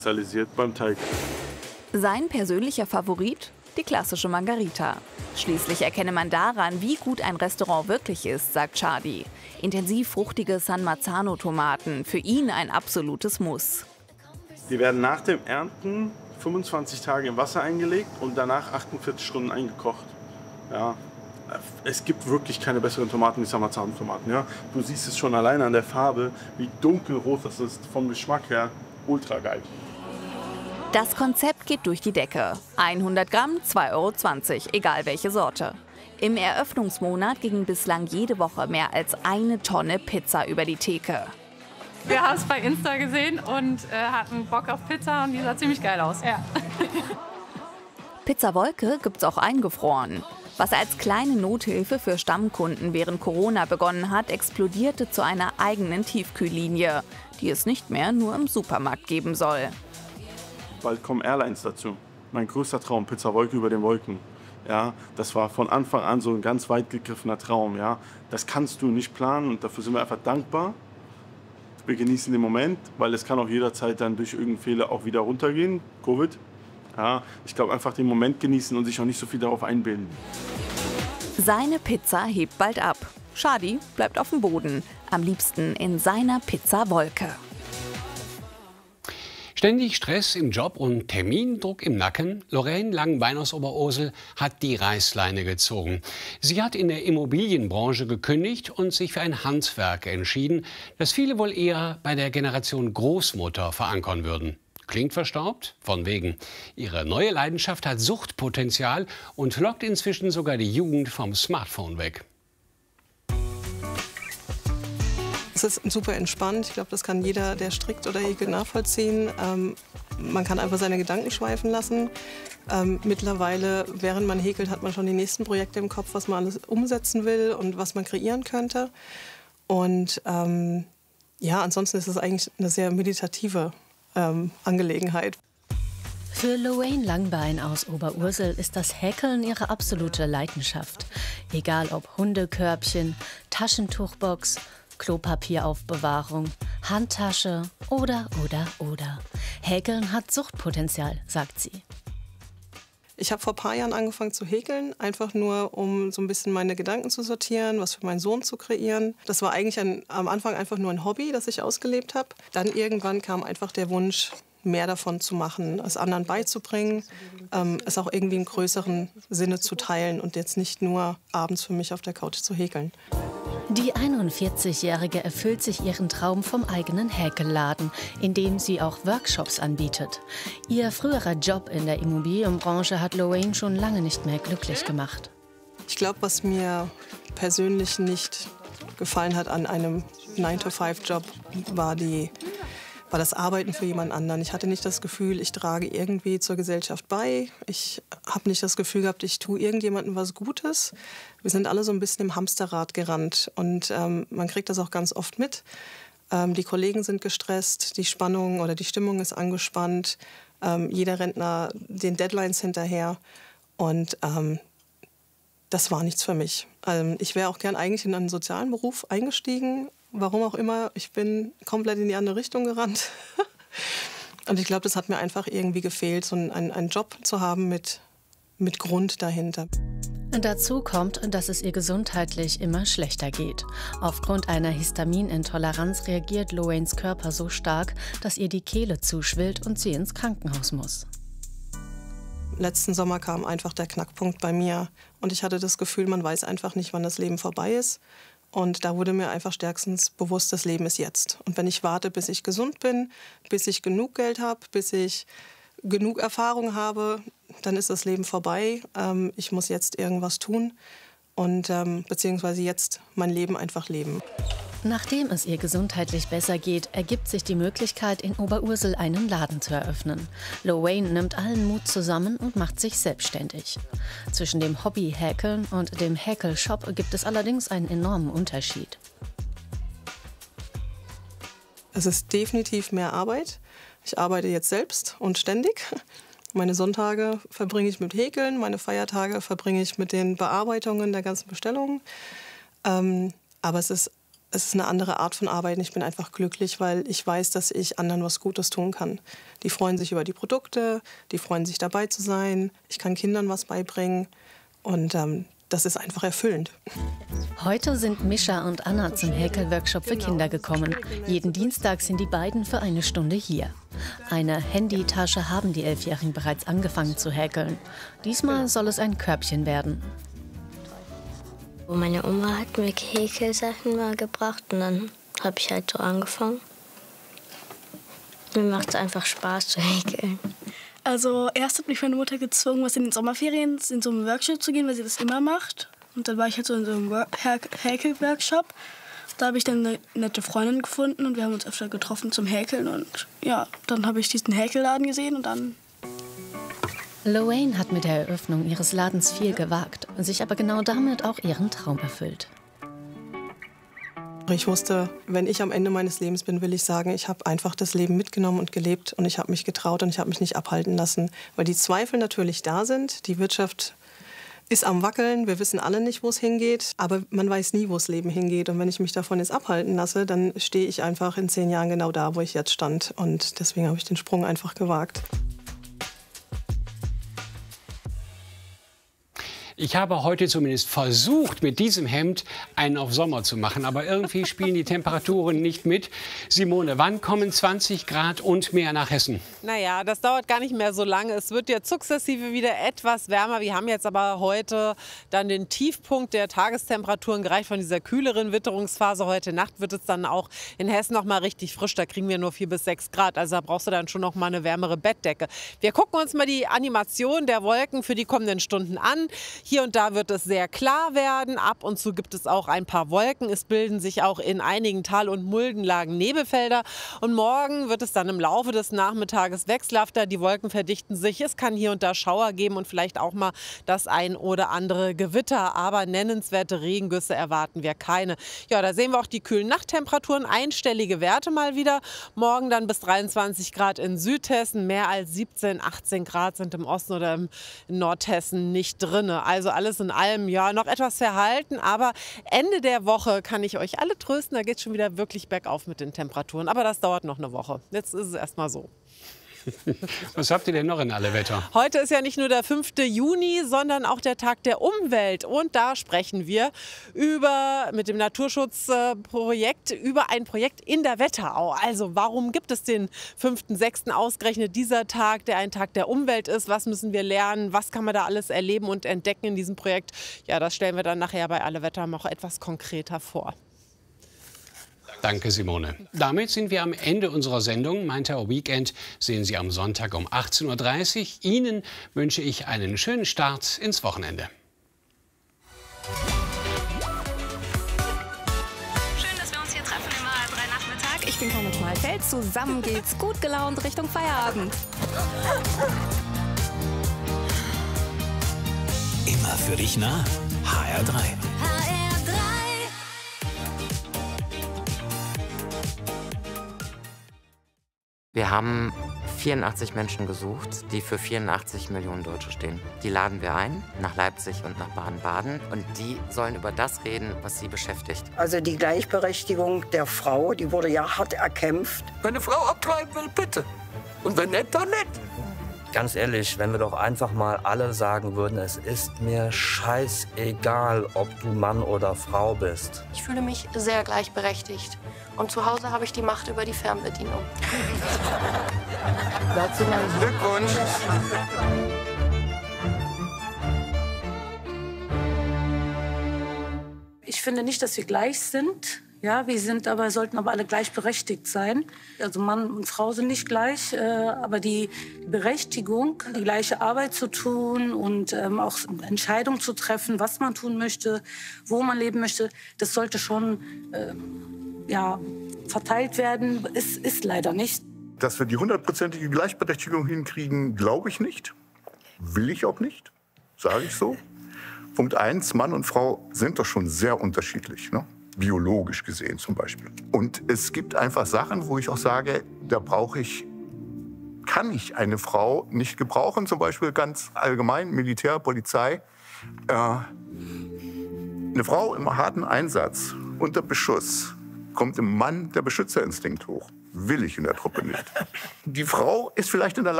Spezialisiert beim Teig. Sein persönlicher Favorit? Die klassische Margarita. Schließlich erkenne man daran, wie gut ein Restaurant wirklich ist, sagt Shadi. Intensiv fruchtige San Marzano-Tomaten, für ihn ein absolutes Muss. Die werden nach dem Ernten 25 Tage im Wasser eingelegt und danach 48 Stunden eingekocht. Ja, es gibt wirklich keine besseren Tomaten wie San Marzano-Tomaten. Ja? Du siehst es schon alleine an der Farbe, wie dunkelrot das ist. Vom Geschmack her ultra geil. Das Konzept geht durch die Decke. 100 Gramm, 2,20 €, egal welche Sorte. Im Eröffnungsmonat ging bislang jede Woche mehr als 1 Tonne Pizza über die Theke. Wir haben es bei Insta gesehen und hatten Bock auf Pizza und die sah ziemlich geil aus. Ja. Pizza Wolke gibt's auch eingefroren. Was als kleine Nothilfe für Stammkunden während Corona begonnen hat, explodierte zu einer eigenen Tiefkühllinie, die es nicht mehr nur im Supermarkt geben soll. Bald kommen Airlines dazu. Mein größter Traum, Pizza Wolke über den Wolken. Ja, das war von Anfang an so ein ganz weit gegriffener Traum. Ja. Das kannst du nicht planen und dafür sind wir einfach dankbar. Wir genießen den Moment, weil es kann auch jederzeit dann durch irgendeinen Fehler auch wieder runtergehen, Covid. Ja, ich glaube, einfach den Moment genießen und sich auch nicht so viel darauf einbilden. Seine Pizza hebt bald ab. Shadi bleibt auf dem Boden, am liebsten in seiner Pizza Wolke. Ständig Stress im Job und Termindruck im Nacken? Lorraine Langenbein aus Oberursel hat die Reißleine gezogen. Sie hat in der Immobilienbranche gekündigt und sich für ein Handwerk entschieden, das viele wohl eher bei der Generation Großmutter verankern würden. Klingt verstaubt? Von wegen. Ihre neue Leidenschaft hat Suchtpotenzial und lockt inzwischen sogar die Jugend vom Smartphone weg. Es ist super entspannt. Ich glaube, das kann jeder, der strickt oder häkelt, nachvollziehen. Man kann einfach seine Gedanken schweifen lassen. Mittlerweile, während man häkelt, hat man schon die nächsten Projekte im Kopf, was man alles umsetzen will und was man kreieren könnte. Und ja, ansonsten ist es eigentlich eine sehr meditative Angelegenheit. Für Lorraine Langbein aus Oberursel ist das Häkeln ihre absolute Leidenschaft. Egal ob Hundekörbchen, Taschentuchbox, Klopapieraufbewahrung, Handtasche oder. Häkeln hat Suchtpotenzial, sagt sie. Ich habe vor ein paar Jahren angefangen zu häkeln, einfach nur, um so ein bisschen meine Gedanken zu sortieren, was für meinen Sohn zu kreieren. Das war eigentlich am Anfang einfach nur ein Hobby, das ich ausgelebt habe. Dann irgendwann kam einfach der Wunsch, mehr davon zu machen, es anderen beizubringen, es auch irgendwie im größeren Sinne zu teilen und jetzt nicht nur abends für mich auf der Couch zu häkeln. Die 41-Jährige erfüllt sich ihren Traum vom eigenen Häkelladen, in dem sie auch Workshops anbietet. Ihr früherer Job in der Immobilienbranche hat Lorraine schon lange nicht mehr glücklich gemacht. Ich glaube, was mir persönlich nicht gefallen hat an einem 9-to-5-Job, war das Arbeiten für jemand anderen. Ich hatte nicht das Gefühl, ich trage irgendwie zur Gesellschaft bei. Ich habe nicht das Gefühl gehabt, ich tue irgendjemandem was Gutes. Wir sind alle so ein bisschen im Hamsterrad gerannt und man kriegt das auch ganz oft mit. Die Kollegen sind gestresst, die Spannung oder die Stimmung ist angespannt. Jeder rennt den Deadlines hinterher und das war nichts für mich. Ich wäre auch gern eigentlich in einen sozialen Beruf eingestiegen. Warum auch immer, ich bin komplett in die andere Richtung gerannt. Und ich glaube, das hat mir einfach irgendwie gefehlt, so einen Job zu haben mit Grund dahinter. Dazu kommt, dass es ihr gesundheitlich immer schlechter geht. Aufgrund einer Histaminintoleranz reagiert Lorraines Körper so stark, dass ihr die Kehle zuschwillt und sie ins Krankenhaus muss. Letzten Sommer kam einfach der Knackpunkt bei mir. Und ich hatte das Gefühl, man weiß einfach nicht, wann das Leben vorbei ist. Und da wurde mir einfach stärkstens bewusst, das Leben ist jetzt. Und wenn ich warte, bis ich gesund bin, bis ich genug Geld habe, bis ich genug Erfahrung habe, dann ist das Leben vorbei. Ich muss jetzt irgendwas tun und beziehungsweise jetzt mein Leben einfach leben. Nachdem es ihr gesundheitlich besser geht, ergibt sich die Möglichkeit, in Oberursel einen Laden zu eröffnen. Lorraine nimmt allen Mut zusammen und macht sich selbstständig. Zwischen dem Hobby Häkeln und dem Häkelshop gibt es allerdings einen enormen Unterschied. Es ist definitiv mehr Arbeit. Ich arbeite jetzt selbst und ständig. Meine Sonntage verbringe ich mit Häkeln, meine Feiertage verbringe ich mit den Bearbeitungen der ganzen Bestellungen. Aber es ist Es ist eine andere Art von Arbeiten. Ich bin einfach glücklich, weil ich weiß, dass ich anderen was Gutes tun kann. Die freuen sich über die Produkte, die freuen sich dabei zu sein. Ich kann Kindern was beibringen und das ist einfach erfüllend. Heute sind Mischa und Anna zum Häkelworkshop für Kinder gekommen. Jeden Dienstag sind die beiden für eine Stunde hier. Eine Handytasche haben die 11-Jährigen bereits angefangen zu häkeln. Diesmal soll es ein Körbchen werden. Meine Oma hat mir Häkelsachen mal gebracht und dann habe ich halt so angefangen. Mir macht es einfach Spaß zu häkeln. Also erst hat mich meine Mutter gezwungen, was in den Sommerferien in so einen Workshop zu gehen, weil sie das immer macht. Und dann war ich halt so in so einem Häkel-Workshop. Da habe ich dann eine nette Freundin gefunden und wir haben uns öfter getroffen zum Häkeln. Und ja, dann habe ich diesen Häkelladen gesehen und dann... Lorraine hat mit der Eröffnung ihres Ladens viel gewagt und sich aber genau damit auch ihren Traum erfüllt. Ich wusste, wenn ich am Ende meines Lebens bin, will ich sagen, ich habe einfach das Leben mitgenommen und gelebt und ich habe mich getraut und ich habe mich nicht abhalten lassen. Weil die Zweifel natürlich da sind, die Wirtschaft ist am Wackeln, wir wissen alle nicht, wo es hingeht, aber man weiß nie, wo das Leben hingeht. Und wenn ich mich davon jetzt abhalten lasse, dann stehe ich einfach in 10 Jahren genau da, wo ich jetzt stand. Und deswegen habe ich den Sprung einfach gewagt. Ich habe heute zumindest versucht, mit diesem Hemd einen auf Sommer zu machen. Aber irgendwie spielen die Temperaturen nicht mit. Simone, wann kommen 20 Grad und mehr nach Hessen? Naja, das dauert gar nicht mehr so lange. Es wird jetzt sukzessive wieder etwas wärmer. Wir haben jetzt aber heute dann den Tiefpunkt der Tagestemperaturen gereicht von dieser kühleren Witterungsphase. Heute Nacht wird es dann auch in Hessen noch mal richtig frisch. Da kriegen wir nur 4 bis 6 Grad. Also da brauchst du dann schon noch mal eine wärmere Bettdecke. Wir gucken uns mal die Animation der Wolken für die kommenden Stunden an. Hier und da wird es sehr klar werden. Ab und zu gibt es auch ein paar Wolken. Es bilden sich auch in einigen Tal- und Muldenlagen Nebelfelder. Und morgen wird es dann im Laufe des Nachmittages wechselhafter. Die Wolken verdichten sich. Es kann hier und da Schauer geben und vielleicht auch mal das ein oder andere Gewitter. Aber nennenswerte Regengüsse erwarten wir keine. Ja, da sehen wir auch die kühlen Nachttemperaturen. Einstellige Werte mal wieder. Morgen dann bis 23 Grad in Südhessen. Mehr als 17, 18 Grad sind im Osten oder in Nordhessen nicht drin. Also alles in allem, ja, noch etwas verhalten. Aber Ende der Woche kann ich euch alle trösten. Da geht es schon wieder wirklich bergauf mit den Temperaturen. Aber das dauert noch eine Woche. Jetzt ist es erstmal so. Was habt ihr denn noch in alle Wetter? Heute ist ja nicht nur der 5. Juni, sondern auch der Tag der Umwelt. Und da sprechen wir mit dem Naturschutzprojekt über ein Projekt in der Wetterau. Also warum gibt es den 5.6. ausgerechnet dieser Tag, der ein Tag der Umwelt ist? Was müssen wir lernen? Was kann man da alles erleben und entdecken in diesem Projekt? Ja, das stellen wir dann nachher bei Alle Wetter noch etwas konkreter vor. Danke, Simone. Damit sind wir am Ende unserer Sendung. Mein Terror Weekend sehen Sie am Sonntag um 18:30 Uhr. Ihnen wünsche ich einen schönen Start ins Wochenende. Schön, dass wir uns hier treffen im A3 Nachmittag. Ich bin Conny Schmalfeld. Zusammen geht's gut gelaunt Richtung Feierabend. Immer für dich nah. HR3. Wir haben 84 Menschen gesucht, die für 84 Millionen Deutsche stehen. Die laden wir ein, nach Leipzig und nach Baden-Baden. Und die sollen über das reden, was sie beschäftigt. Also die Gleichberechtigung der Frau, die wurde ja hart erkämpft. Wenn eine Frau abtreiben will, bitte. Und wenn nicht, dann nicht. Ganz ehrlich, wenn wir doch einfach mal alle sagen würden, es ist mir scheißegal, ob du Mann oder Frau bist. Ich fühle mich sehr gleichberechtigt. Und zu Hause habe ich die Macht über die Fernbedienung. Dazu mein Glückwunsch. Ich finde nicht, dass wir gleich sind. Ja, sollten aber alle gleichberechtigt sein. Also Mann und Frau sind nicht gleich, aber die Berechtigung, die gleiche Arbeit zu tun und auch Entscheidungen zu treffen, was man tun möchte, wo man leben möchte, das sollte schon verteilt werden. Es ist leider nicht. Dass wir die 100%ige Gleichberechtigung hinkriegen, glaube ich nicht. Will ich auch nicht, sage ich so. Punkt 1, Mann und Frau sind doch schon sehr unterschiedlich, ne? Biologisch gesehen zum Beispiel. Und es gibt einfach Sachen, wo ich auch sage, kann ich eine Frau nicht gebrauchen, zum Beispiel ganz allgemein, Militär, Polizei. Eine Frau im harten Einsatz, unter Beschuss, kommt im Mann der Beschützerinstinkt hoch. Will ich in der Truppe nicht. Die Frau ist vielleicht in der Lage,